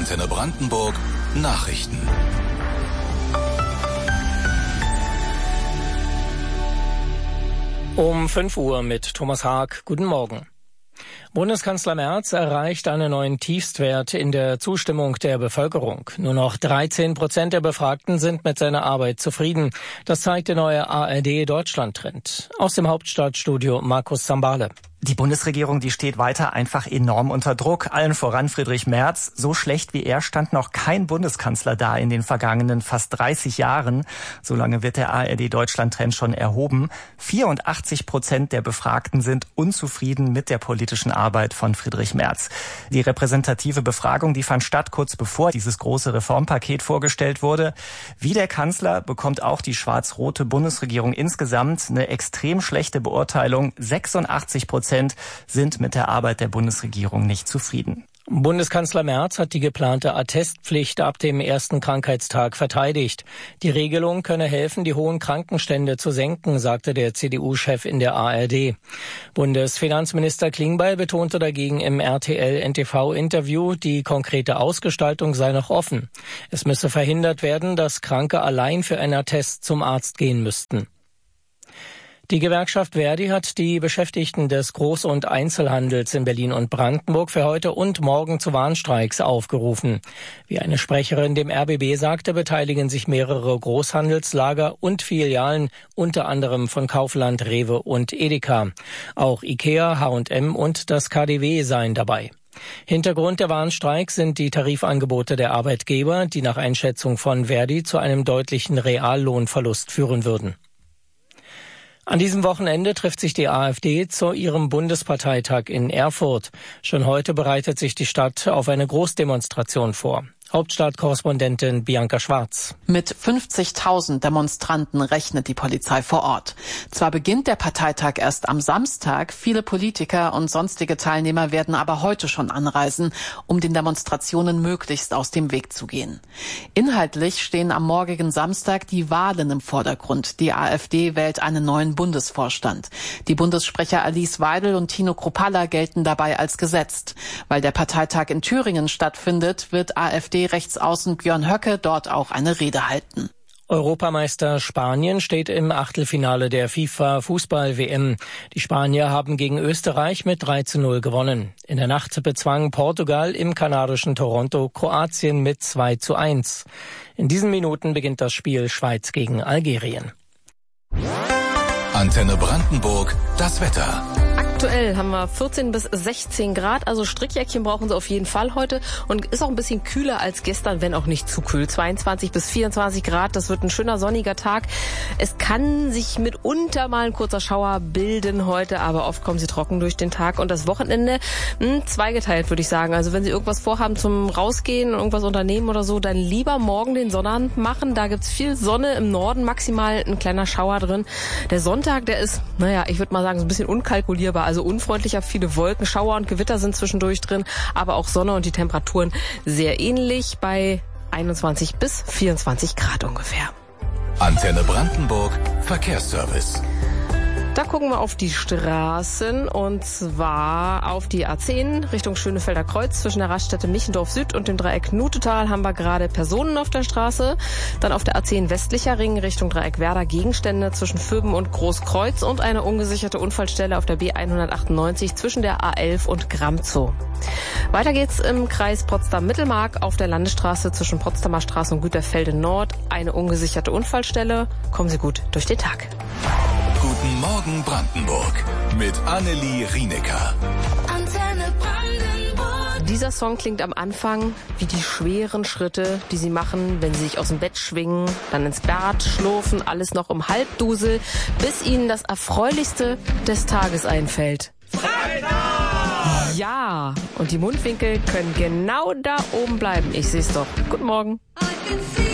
Antenne Brandenburg Nachrichten. Um 5 Uhr mit Thomas Haag. Guten Morgen. Bundeskanzler Merz erreicht einen neuen Tiefstwert in der Zustimmung der Bevölkerung. Nur noch 13% der Befragten sind mit seiner Arbeit zufrieden. Das zeigt der neue ARD-Deutschland-Trend. Aus dem Hauptstadtstudio Markus Zambale. Die Bundesregierung, die steht weiter einfach enorm unter Druck. Allen voran Friedrich Merz. So schlecht wie er stand noch kein Bundeskanzler da in den vergangenen fast 30 Jahren. So lange wird der ARD-Deutschland-Trend schon erhoben. 84% der Befragten sind unzufrieden mit der politischen Arbeit von Friedrich Merz. Die repräsentative Befragung, die fand statt kurz bevor dieses große Reformpaket vorgestellt wurde. Wie der Kanzler bekommt auch die schwarz-rote Bundesregierung insgesamt eine extrem schlechte Beurteilung. 86% sind mit der Arbeit der Bundesregierung nicht zufrieden. Bundeskanzler Merz hat die geplante Attestpflicht ab dem ersten Krankheitstag verteidigt. Die Regelung könne helfen, die hohen Krankenstände zu senken, sagte der CDU-Chef in der ARD. Bundesfinanzminister Klingbeil betonte dagegen im RTL-NTV-Interview, die konkrete Ausgestaltung sei noch offen. Es müsse verhindert werden, dass Kranke allein für einen Attest zum Arzt gehen müssten. Die Gewerkschaft Verdi hat die Beschäftigten des Groß- und Einzelhandels in Berlin und Brandenburg für heute und morgen zu Warnstreiks aufgerufen. Wie eine Sprecherin dem RBB sagte, beteiligen sich mehrere Großhandelslager und Filialen, unter anderem von Kaufland, Rewe und Edeka. Auch Ikea, H&M und das KaDeWe seien dabei. Hintergrund der Warnstreiks sind die Tarifangebote der Arbeitgeber, die nach Einschätzung von Verdi zu einem deutlichen Reallohnverlust führen würden. An diesem Wochenende trifft sich die AfD zu ihrem Bundesparteitag in Erfurt. Schon heute bereitet sich die Stadt auf eine Großdemonstration vor. Hauptstadtkorrespondentin Bianca Schwarz. Mit 50.000 Demonstranten rechnet die Polizei vor Ort. Zwar beginnt der Parteitag erst am Samstag, viele Politiker und sonstige Teilnehmer werden aber heute schon anreisen, um den Demonstrationen möglichst aus dem Weg zu gehen. Inhaltlich stehen am morgigen Samstag die Wahlen im Vordergrund. Die AfD wählt einen neuen Bundesvorstand. Die Bundessprecher Alice Weidel und Tino Kruppalla gelten dabei als gesetzt. Weil der Parteitag in Thüringen stattfindet, wird AfD-Rechtsaußen Björn Höcke dort auch eine Rede halten. Europameister Spanien steht im Achtelfinale der FIFA-Fußball-WM. Die Spanier haben gegen Österreich mit 3:0 gewonnen. In der Nacht bezwang Portugal im kanadischen Toronto Kroatien mit 2:1. In diesen Minuten beginnt das Spiel Schweiz gegen Algerien. Antenne Brandenburg, das Wetter. Aktuell haben wir 14 bis 16 Grad, also Strickjäckchen brauchen Sie auf jeden Fall heute und ist auch ein bisschen kühler als gestern, wenn auch nicht zu kühl. 22 bis 24 Grad, das wird ein schöner sonniger Tag. Es kann sich mitunter mal ein kurzer Schauer bilden heute, aber oft kommen sie trocken durch den Tag und das Wochenende zweigeteilt, würde ich sagen. Also wenn Sie irgendwas vorhaben zum Rausgehen, irgendwas unternehmen oder so, dann lieber morgen den Sonnabend machen. Da gibt's viel Sonne im Norden, maximal ein kleiner Schauer drin. Der Sonntag, der ist, ich würde mal sagen, so ein bisschen unkalkulierbar. Also unfreundlicher, viele Wolken, Schauer und Gewitter sind zwischendurch drin, aber auch Sonne und die Temperaturen sehr ähnlich bei 21 bis 24 Grad ungefähr. Antenne Brandenburg, Verkehrsservice. Da gucken wir auf die Straßen und zwar auf die A10 Richtung Schönefelder Kreuz. Zwischen der Raststätte Michendorf Süd und dem Dreieck Nutetal haben wir gerade Personen auf der Straße. Dann auf der A10 westlicher Ring Richtung Dreieck Werder Gegenstände zwischen Vöben und Großkreuz und eine ungesicherte Unfallstelle auf der B198 zwischen der A11 und Gramzow. Weiter geht's im Kreis Potsdam-Mittelmark auf der Landesstraße zwischen Potsdamer Straße und Güterfelde Nord. Eine ungesicherte Unfallstelle. Kommen Sie gut durch den Tag. Guten Morgen Brandenburg mit Annelie Rienecker. Antenne Brandenburg. Dieser Song klingt am Anfang wie die schweren Schritte, die Sie machen, wenn Sie sich aus dem Bett schwingen, dann ins Bad schlurfen, alles noch um Halbdusel, bis Ihnen das Erfreulichste des Tages einfällt. Freitag! Ja, und die Mundwinkel können genau da oben bleiben. Ich seh's doch. Guten Morgen.